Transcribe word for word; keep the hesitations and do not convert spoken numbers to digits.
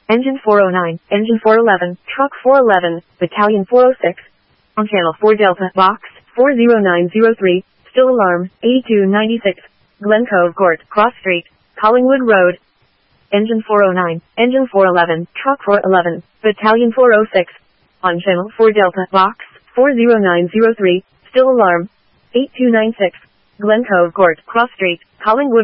Engine four oh nine, Engine four eleven, Truck four eleven, Battalion four oh six. On Channel four Delta, Box four oh nine oh three, Still Alarm, eighty-two ninety-six, Glen Cove Court, Cross Street, Collingwood Road. Engine four oh nine, Engine four eleven, Truck four eleven, Battalion four oh six. On Channel four Delta, Box four oh nine oh three, Still Alarm, eighty-two ninety-six, Glen Cove Court, Cross Street, Collingwood